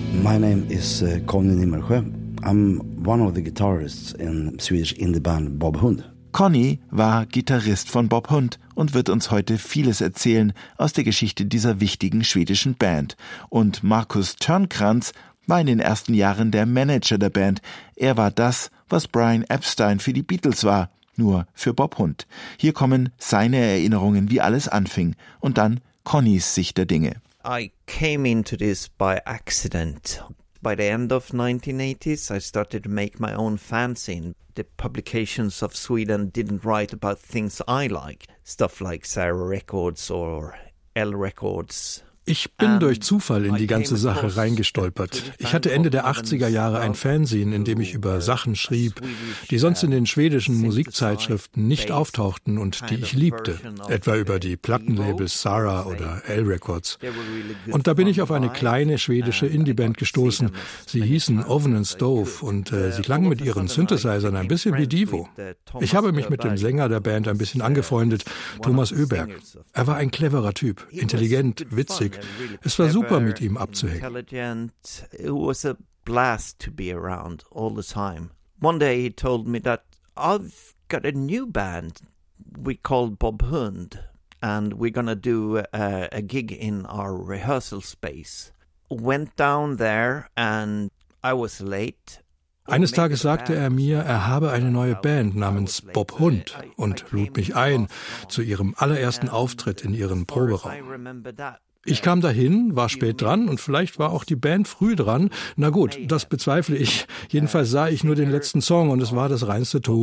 My name is Conny Nimmersjö. I'm one of the guitarists in Swedish indie band Bob Hund. Conny war Gitarrist von Bob Hund und wird uns heute vieles erzählen aus der Geschichte dieser wichtigen schwedischen Band. Und Markus Törnkrans war in den ersten Jahren der Manager der Band. Er war das, was Brian Epstein für die Beatles war, nur für Bob Hund. Hier kommen seine Erinnerungen, wie alles anfing, und dann Connys Sicht der Dinge. I came into this by accident. By the end of 1980s, I started to make my own fanzine. The publications of Sweden didn't write about things I like, stuff like Sarah Records or L Records. Ich bin durch Zufall in die ganze Sache reingestolpert. Ich hatte Ende der 80er Jahre ein Fanzine, in dem ich über Sachen schrieb, die sonst in den schwedischen Musikzeitschriften nicht auftauchten und die ich liebte, etwa über die Plattenlabels Sarah oder L Records. Und da bin ich auf eine kleine schwedische Indieband gestoßen. Sie hießen Oven and Stove und sie klangen mit ihren Synthesizern ein bisschen wie Divo. Ich habe mich mit dem Sänger der Band ein bisschen angefreundet, Thomas Öberg. Er war ein cleverer Typ, intelligent, witzig. Es war super, mit ihm abzuhängen. It was a blast to be around all the time. One day he told me that I've got a new band we called Bob Hund and we're gonna do a gig in our rehearsal space. Went down there and I was late. Eines Tages sagte er mir, er habe eine neue Band namens Bob Hund und lud mich ein zu ihrem allerersten Auftritt in ihrem Proberaum. Ich kam dahin, war spät dran und vielleicht war auch die Band früh dran. Na gut, das bezweifle ich. Jedenfalls sah ich nur den letzten Song und es war das reinste